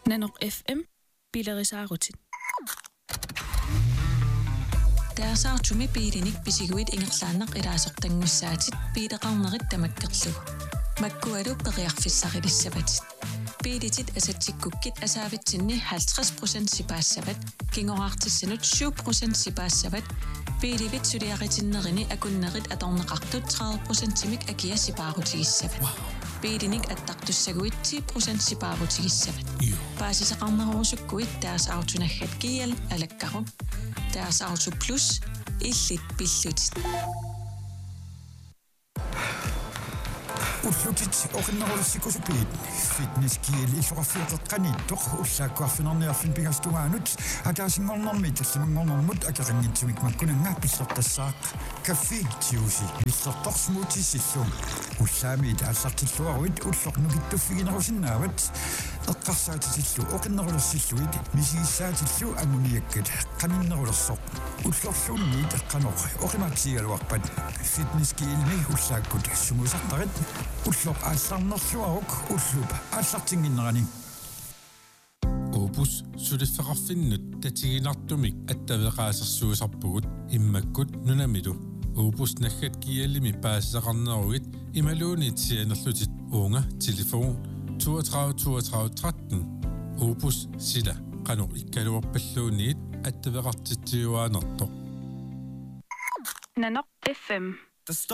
Nanok FM Bilarisarutin. Taasartumi piilinik pisiguit ingerlaannaq ilaasortangussaatit piileqarnerit tamakkerlu. Makkualu periarfissaqilissavatit. Piilitit asatsikkukkit asaavitsinni 50% sipaassavat, kingoraartissanut 7% sipaassavat, piilivit suliaqatinnerini akunnerit atorneqartut 30%-imik akia sipaarutigissavat. Piilinik attaqtussaguit 10% sipaarutigissavat. Paasisaqarneruusukkuit taas autunaggat kial alakkaru. Deres Auto Plus illit pillutit. Ullutit oqinnerulissikusuppiit fitnesskiil illuqarfiuqeqqaniittoq ullaakkuarfinerniarfin pigastuaanut akaasingornermi tallimangornermut akeqanngitsimik makkunanga pillertassaaq kaffi tiusi millertorsmuutissillum ullaamiit aallartilluaruit ulloqnukittuффигинерусиннаават эққарсаатитиллу оқиннерулерсиллуит мисигиссаатиллу агуниаккат қаниннерулерсоқ уллорлуунниит эққаноқ оқиматсигалуарпат фитнескиилми уллааккут сумусартарит уллоқ аалларнерлуарук уллуп ааллартингиннерани Opus sulifferarfinnut tatигинартумик аттавеқаасерсуусарпугут иммаккут нунамилу Opus наггат киаллими паассақарнеругит ималуунитсианерлутит уунга телефон 32 32 13 Opus sila qanu ikkaluarpalluuniit attavеqartittiuaanertoq Nanok FM